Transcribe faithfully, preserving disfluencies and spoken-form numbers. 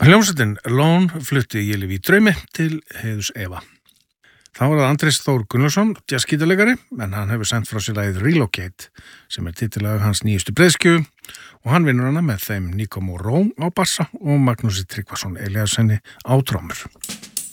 Hljómsveitin Lone flutti Ég lifi í draumi til heiðurs Eva. Þá var það Andrés Þór Gunnarsson, jazzgítarleikari, en hann hefur sendt frá sér lagið Relocate, sem er titilag hans nýjustu breiðskjöfu, og hann vinnur hana með þeim Nico Moró á bassa og Magnúsi Tryggvason Eliassenni á trommur.